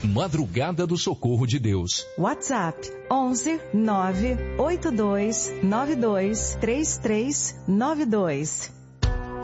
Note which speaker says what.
Speaker 1: Madrugada do Socorro de Deus.
Speaker 2: WhatsApp 11 98292 3392.